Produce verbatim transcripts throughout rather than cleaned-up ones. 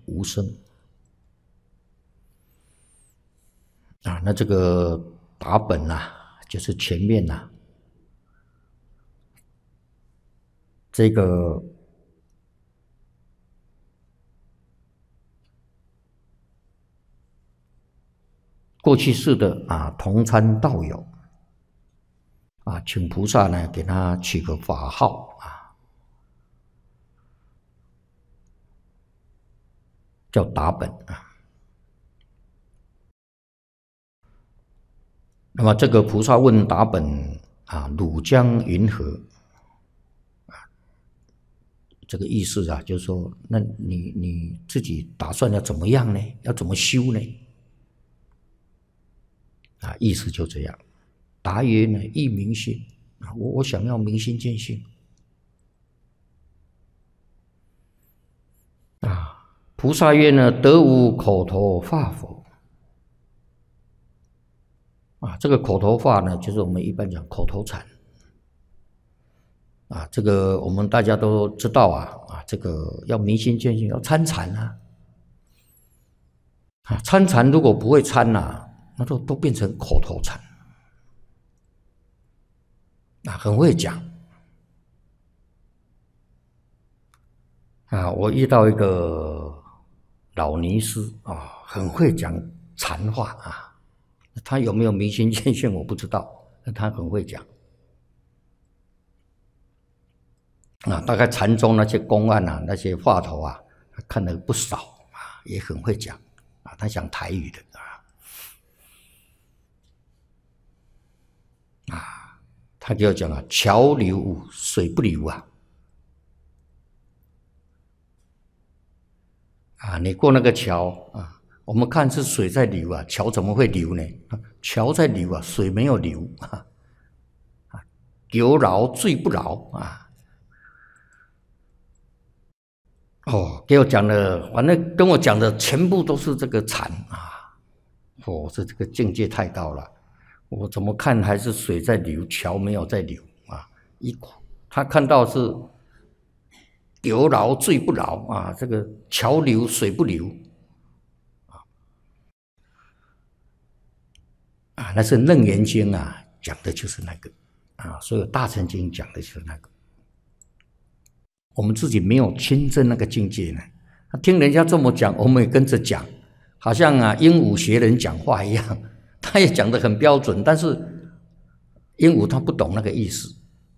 无生啊。那这个打本啊，就是前面啊，这个过去世的啊同参道友啊，请菩萨呢给他取个法号啊，叫打本啊。那么这个菩萨问打本啊，汝将云何？啊，这个意思啊，就是说，那你你自己打算要怎么样呢？要怎么修呢？啊，意思就这样。答曰呢，亦明心啊，我我想要明心见性啊。菩萨曰呢，得无口头法否？啊，这个口头法呢，就是我们一般讲口头禅啊。这个我们大家都知道啊啊，这个要明心见性，要参禅啊啊，参禅如果不会参呐、啊，那都都变成口头禅啊，很会讲啊。我遇到一个老尼师啊，很会讲禅话啊。他有没有明心见性我不知道，他很会讲啊。大概禅宗那些公案啊，那些话头啊，他看了不少啊，也很会讲啊。他讲台语的啊，啊，他就讲啊，桥流水不流啊，啊，你过那个桥啊。我们看是水在流啊，桥怎么会流呢？桥在流啊，水没有流啊。游饶醉不饶啊！哦，给我讲的，反正跟我讲的全部都是这个禅啊！哦，这这个境界太高了，我怎么看还是水在流，桥没有在流啊！一他看到是游饶醉不饶啊，这个桥流水不流。啊，那是《楞严经》啊，讲的就是那个啊，所有大乘经讲的就是那个。我们自己没有亲证那个境界呢，听人家这么讲，我们也跟着讲，好像啊鹦鹉学人讲话一样，他也讲得很标准，但是鹦鹉他不懂那个意思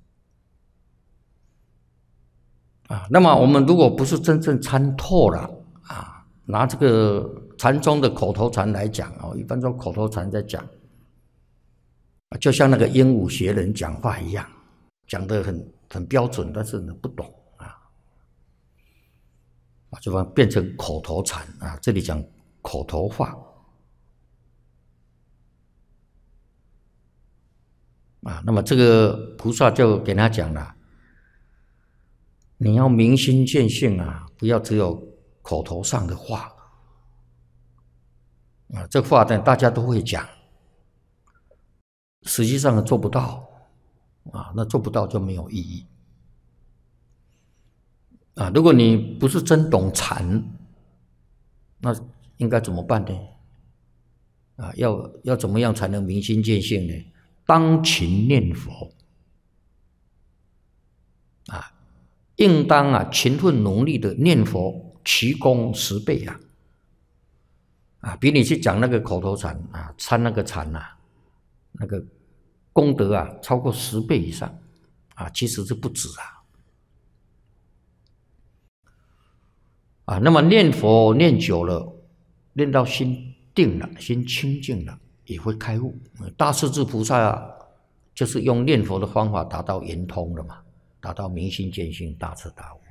啊。那么我们如果不是真正参透了啊，拿这个禅宗的口头禅来讲哦，一般说口头禅在讲。就像那个鹦鹉学人讲话一样，讲得很很标准，但是呢不懂啊，啊，就变成口头禅啊。这里讲口头话啊，那么这个菩萨就给他讲了，你要明心见性啊，不要只有口头上的话啊，这话呢大家都会讲。实际上做不到啊，那做不到就没有意义啊。如果你不是真懂禅，那应该怎么办呢？啊，要要怎么样才能明心见性呢？当勤念佛啊，应当啊勤奋努力的念佛，其功十倍啊！啊，比你去讲那个口头禅啊，参那个禅啊。那个功德啊，超过十倍以上啊，其实是不止啊。啊，那么念佛念久了，念到心定了，心清净了，也会开悟。大势至菩萨啊，就是用念佛的方法达到圆通了嘛，达到明心见性、大彻大悟。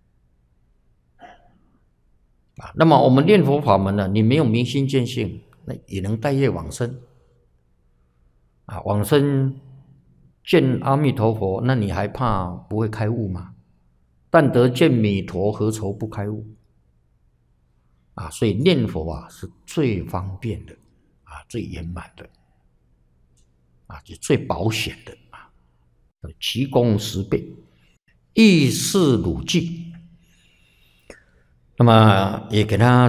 啊，那么我们念佛法门呢，你没有明心见性，那也能带业往生。啊，往生见阿弥陀佛，那你还怕不会开悟吗？但得见弥陀，何愁不开悟？啊，所以念佛啊是最方便的，啊，最圆满的，啊，就最保险的啊，其功十倍，亦是汝记。 那么也给他